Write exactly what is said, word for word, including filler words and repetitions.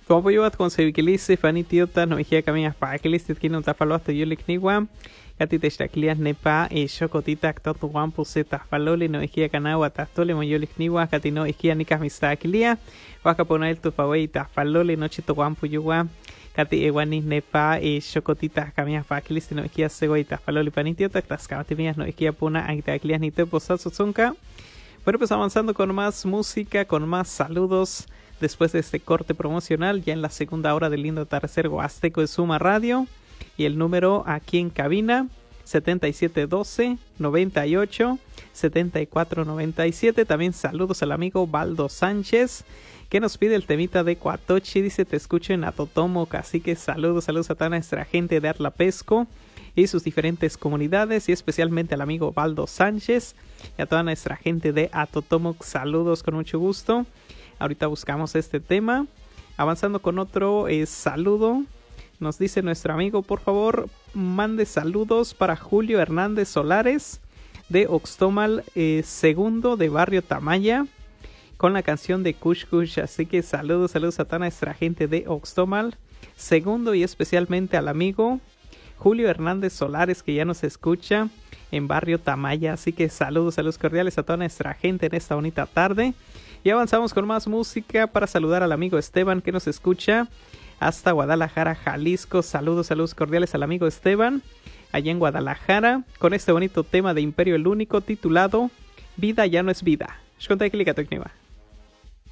Como yo con sevikilisi fani tiota no hija camina pa que listit kino tafalo hasta yo likniwa kati te staklias nepa e shokotita acto tu guampo se tafaloli no hija canawa tastole mo yo likniwa kati no hija nika mistaklia waka poner tu fawei tafaloli no chito guampo yuwa kati ewani nepa e shokotita camina pa que listit no hija segoi tafaloli pani tiota taskamati mías no hija puna angitaklias ni te posatsu zunka. Bueno, pues avanzando con más música, con más saludos. Después de este corte promocional, ya en la segunda hora del lindo atardecer huasteco de Suma Radio. Y el número aquí en cabina, setenta y siete doce, noventa y ocho, setenta y cuatro noventa y siete. También saludos al amigo Baldo Sánchez, que nos pide el temita de Cuatochi. Dice, te escucho en Atotomo, así que saludos, saludos a toda nuestra gente de Arlapesco y sus diferentes comunidades, y especialmente al amigo Baldo Sánchez y a toda nuestra gente de Atotomo. Saludos con mucho gusto. Ahorita buscamos este tema. Avanzando con otro eh, saludo. Nos dice nuestro amigo, por favor, mande saludos para Julio Hernández Solares de Oxtomal eh, segundo de Barrio Tamaya con la canción de Kush Kush. Así que saludos, saludos a toda nuestra gente de Oxtomal segundo y especialmente al amigo Julio Hernández Solares que ya nos escucha en Barrio Tamaya. Así que saludos, saludos cordiales a toda nuestra gente en esta bonita tarde. Y avanzamos con más música para saludar al amigo Esteban que nos escucha hasta Guadalajara, Jalisco. Saludos, saludos cordiales al amigo Esteban allá en Guadalajara con este bonito tema de Imperio el Único titulado Vida ya no es vida. Shkonta Klika Tokniwa.